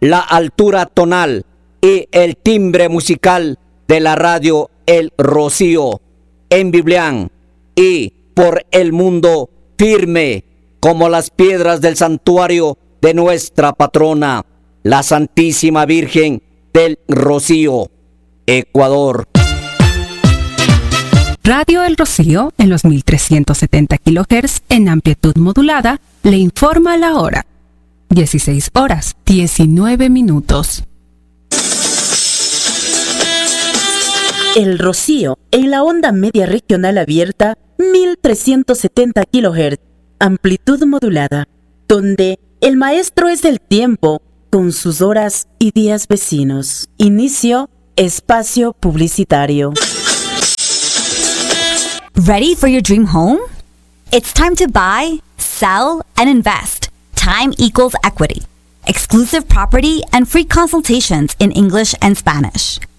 la altura tonal y el timbre musical de la radio El Rocío, en Biblián y por el mundo, firme como las piedras del santuario de nuestra patrona, la Santísima Virgen del Rocío, Ecuador. Radio El Rocío, en los 1370 kHz en amplitud modulada, le informa la hora. 16 horas, 19 minutos. El Rocío, en la onda media regional abierta, 1370 kHz, amplitud modulada, donde el maestro es el tiempo, con sus horas y días vecinos. Inicio, espacio publicitario. Ready for your dream home? It's time to buy, sell, and invest. Time equals equity. Exclusive property and free consultations in English and Spanish.